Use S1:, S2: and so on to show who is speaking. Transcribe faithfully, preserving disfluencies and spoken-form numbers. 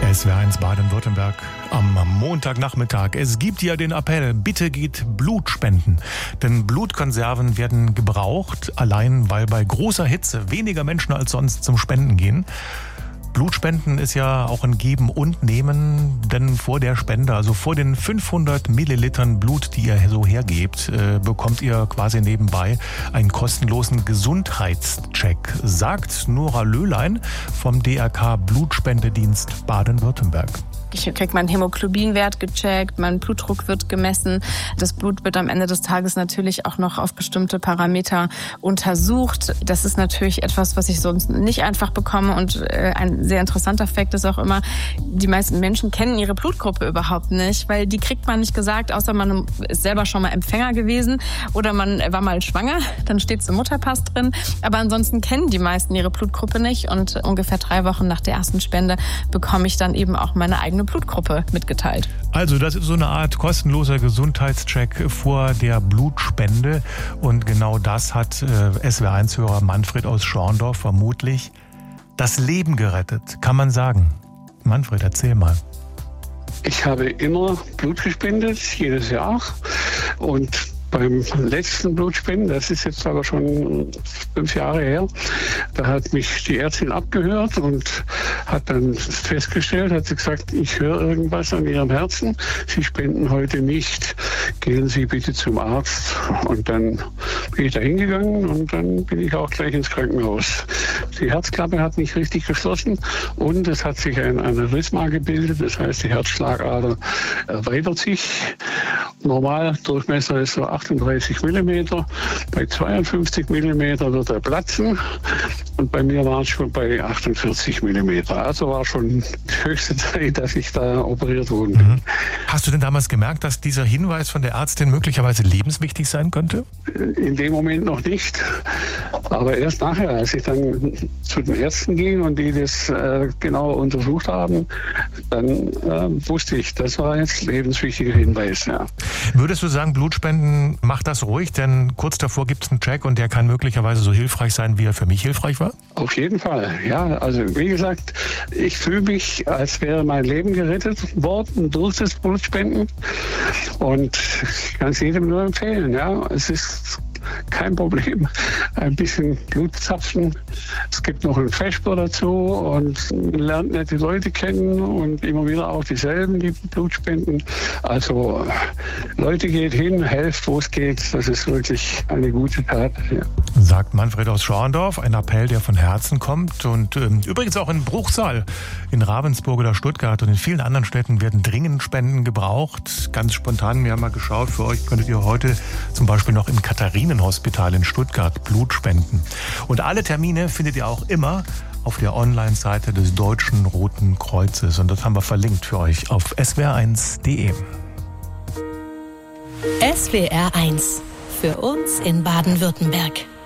S1: S W R eins Baden-Württemberg am Montagnachmittag. Es gibt ja den Appell, bitte geht Blut spenden. Denn Blutkonserven werden gebraucht, allein weil bei großer Hitze weniger Menschen als sonst zum Spenden gehen. Blutspenden ist ja auch ein Geben und Nehmen, denn vor der Spende, also vor den fünfhundert Millilitern Blut, die ihr so hergebt, äh, bekommt ihr quasi nebenbei einen kostenlosen Gesundheitscheck, sagt Nora Löhlein vom D R K Blutspendedienst Baden-Württemberg.
S2: Ich kriege meinen Hämoglobinwert gecheckt, mein Blutdruck wird gemessen. Das Blut wird am Ende des Tages natürlich auch noch auf bestimmte Parameter untersucht. Das ist natürlich etwas, was ich sonst nicht einfach bekomme. Und ein sehr interessanter Fakt ist auch immer, die meisten Menschen kennen ihre Blutgruppe überhaupt nicht, weil die kriegt man nicht gesagt, außer man ist selber schon mal Empfänger gewesen oder man war mal schwanger, dann steht es im Mutterpass drin. Aber ansonsten kennen die meisten ihre Blutgruppe nicht. Und ungefähr drei Wochen nach der ersten Spende bekomme ich dann eben auch meine eigene Blutgruppe mitgeteilt.
S1: Also das ist so eine Art kostenloser Gesundheitscheck vor der Blutspende und genau das hat äh, S W R eins Hörer Manfred aus Schorndorf vermutlich das Leben gerettet, kann man sagen. Manfred, erzähl mal.
S3: Ich habe immer Blut gespendet, jedes Jahr, und beim letzten Blutspenden, das ist jetzt aber schon fünf Jahre her, da hat mich die Ärztin abgehört und hat dann festgestellt, hat sie gesagt, ich höre irgendwas an Ihrem Herzen, Sie spenden heute nicht, gehen Sie bitte zum Arzt. Und dann bin ich da hingegangen und dann bin ich auch gleich ins Krankenhaus. Die Herzklappe hat nicht richtig geschlossen und es hat sich ein Aneurysma gebildet, das heißt, die Herzschlagader erweitert sich. Normal Durchmesser ist so achtunddreißig Millimeter. Bei zweiundfünfzig Millimeter wird er platzen. Und bei mir war es schon bei achtundvierzig Millimeter. Also war schon die höchste Zeit, dass ich da operiert wurde.
S1: Mhm. Hast du denn damals gemerkt, dass dieser Hinweis von der Ärztin möglicherweise lebenswichtig sein könnte?
S3: In dem Moment noch nicht. Aber erst nachher, als ich dann zu den Ärzten ging und die das äh, genau untersucht haben, dann äh, wusste ich, das war jetzt ein lebenswichtiger Hinweis. Ja.
S1: Würdest du sagen, Blutspenden macht das ruhig? Denn kurz davor gibt es einen Check und der kann möglicherweise so hilfreich sein, wie er für mich hilfreich war?
S3: Auf jeden Fall, ja. Also wie gesagt, ich fühle mich, als wäre mein Leben gerettet worden durch das Blutspenden. Und ich kann es jedem nur empfehlen. Ja. Es ist kein Problem. Ein bisschen Blut zapfen. Es gibt noch einen Vesper dazu und man lernt nette Leute kennen und immer wieder auch dieselben, die Blut spenden. Also Leute, geht hin, helft, wo es geht. Das ist wirklich eine gute Tat. Ja.
S1: Sagt Manfred aus Schorndorf, ein Appell, der von Herzen kommt. Und ähm, übrigens auch in Bruchsal, in Ravensburg oder Stuttgart und in vielen anderen Städten werden dringend Spenden gebraucht. Ganz spontan, wir haben mal geschaut, für euch könntet ihr heute zum Beispiel noch im Katharinenhospital in Stuttgart Blut spenden. Und alle Termine findet ihr auch immer auf der Online-Seite des Deutschen Roten Kreuzes. Und das haben wir verlinkt für euch auf S W R eins Punkt de.
S4: S W R eins. Für uns in Baden-Württemberg.